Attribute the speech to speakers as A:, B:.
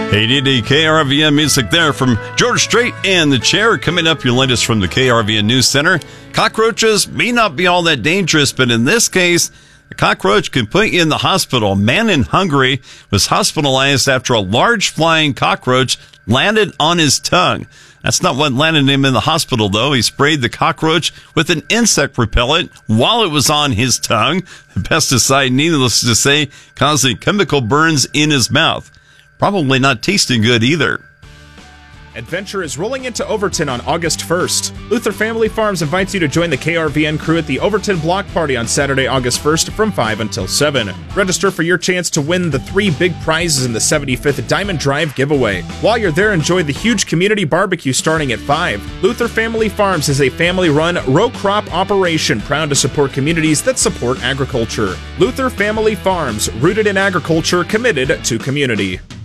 A: ADD KRVN music there from George Strait and The Chair. Coming up, your latest from the KRVN News Center. Cockroaches may not be all that dangerous, but in this case, a cockroach can put you in the hospital. A man in Hungary was hospitalized after a large flying cockroach landed on his tongue. That's not what landed him in the hospital, though. He sprayed the cockroach with an insect repellent while it was on his tongue. The pesticide, needless to say, causing chemical burns in his mouth. Probably not tasting good either.
B: Adventure is rolling into Overton on August 1st. Luther Family Farms invites you to join the KRVN crew at the Overton Block Party on Saturday, August 1st from 5 until 7. Register for your chance to win the 3 big prizes in the 75th Diamond Drive giveaway. While you're there, enjoy the huge community barbecue starting at 5. Luther Family Farms is a family-run row crop operation proud to support communities that support agriculture. Luther Family Farms, rooted in agriculture, committed to community.